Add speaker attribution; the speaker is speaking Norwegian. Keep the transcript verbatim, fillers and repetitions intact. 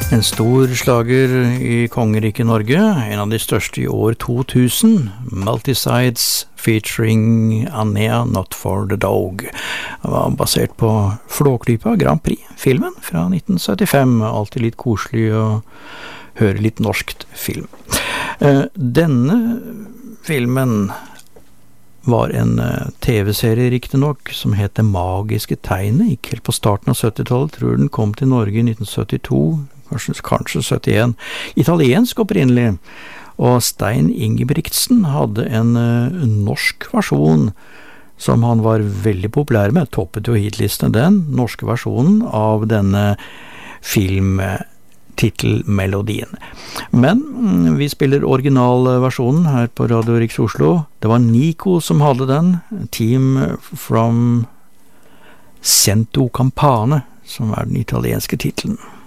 Speaker 1: En stor slager i kongeriket Norge, en av de største i år to tusen, Multisides featuring Anea Not For The Dog. Det var basert på Flåklypa Grand Prix-filmen fra nitten syttifem, alltid litt koselig å høre litt norskt film. Denne filmen var en T V-serie riktig nok, som het Det magiske tegnet, gikk helt på starten av syttitallet, tror den kom til Norge i nitten syttito, Kanskje, kanskje syttien, italiensk opprinnelig, og Stein Ingebrigtsen hadde en uh, norsk versjon som han var veldig populær med, toppet jo hitlistene den, norske versjonen av denne filmtitelmelodien. Men mm, vi spiller originalversjonen her på Radio Riks Oslo. Det var Nico som hadde den, Team from Cento Campane, som er den italienske titelen.